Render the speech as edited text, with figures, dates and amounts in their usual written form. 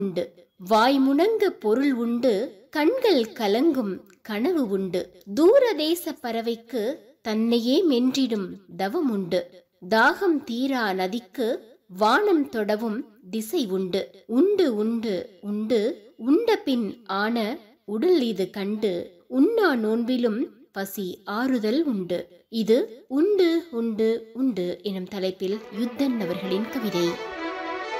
உண்டு. வாய் முணங்க பொருள் உண்டு, கண்கள் கலங்கும் கனவு உண்டு. தூரதேச பறவைக்கு தன்னையே மென்றிடும் தவம் உண்டு. தாகம் தீரா நதிக்கு வானம் தொடவும் திசை உண்டு. உண்டு உண்டு உண்டு உண்ட பின் ஆன உடல் இது கண்டு, உண்ணா நோன்பிலும் பசி ஆறுதல் உண்டு. இது உண்டு உண்டு உண்டு எனும் தலைப்பில் யுத்தன் அவர்களின் கவிதை.